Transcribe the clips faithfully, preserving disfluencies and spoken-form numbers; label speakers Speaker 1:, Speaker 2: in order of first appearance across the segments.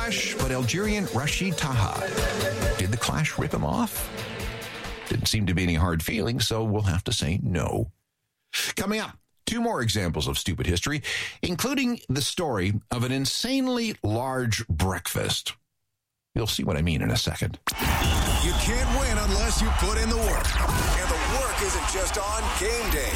Speaker 1: Clash, but Algerian Rashid Taha. Did the Clash rip him off? Didn't seem to be any hard feelings, so we'll have to say no. Coming up, two more examples of stupid history, including the story of an insanely large breakfast. You'll see what I mean in a second.
Speaker 2: You can't win unless you put in the work. And the work isn't just on game day.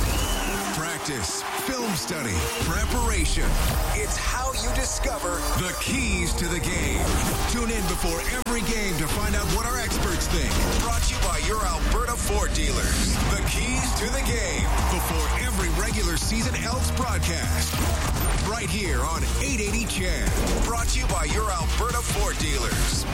Speaker 2: Practice, film study, preparation. It's how you discover the keys to the game. Tune in before every game to find out what our experts think. Brought to you by your Alberta Ford dealers. The keys to the game before every regular season Elks broadcast. Right here on eight eighty C H E D. Brought to you by your Alberta Ford dealers.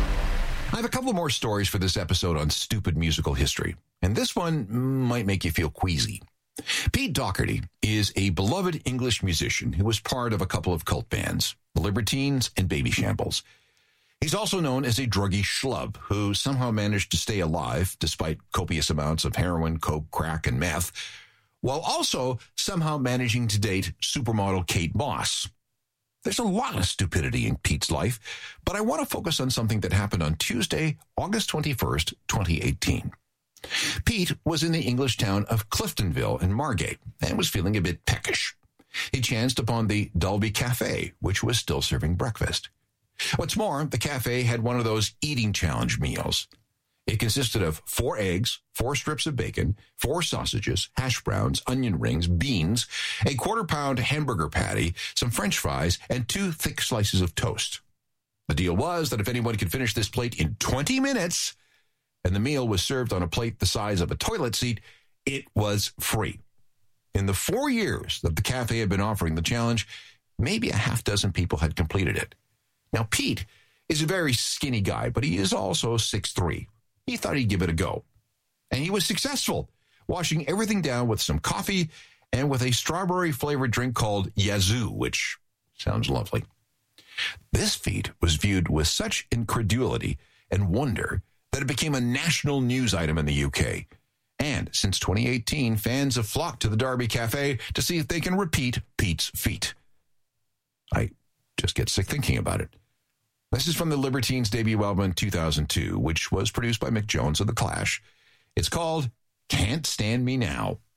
Speaker 1: I have a couple more stories for this episode on stupid musical history, and this one might make you feel queasy. Pete Doherty is a beloved English musician who was part of a couple of cult bands, the Libertines and Baby Shambles. He's also known as a druggy schlub who somehow managed to stay alive despite copious amounts of heroin, coke, crack, and meth, while also somehow managing to date supermodel Kate Moss. There's a lot of stupidity in Pete's life, but I want to focus on something that happened on Tuesday, August twenty-first, twenty eighteen. Pete was in the English town of Cliftonville in Margate and was feeling a bit peckish. He chanced upon the Dalby Cafe, which was still serving breakfast. What's more, the cafe had one of those eating challenge meals. It consisted of four eggs, four strips of bacon, four sausages, hash browns, onion rings, beans, a quarter-pound hamburger patty, some French fries, and two thick slices of toast. The deal was that if anyone could finish this plate in twenty minutes, and the meal was served on a plate the size of a toilet seat, it was free. In the four years that the cafe had been offering the challenge, maybe a half dozen people had completed it. Now, Pete is a very skinny guy, but he is also six foot three. He thought he'd give it a go. And he was successful, washing everything down with some coffee and with a strawberry-flavored drink called Yazoo, which sounds lovely. This feat was viewed with such incredulity and wonder that it became a national news item in the U K. And since twenty eighteen, fans have flocked to the Derby Cafe to see if they can repeat Pete's feat. I just get sick thinking about it. This is from the Libertines' debut album in two thousand two, which was produced by Mick Jones of The Clash. It's called Can't Stand Me Now.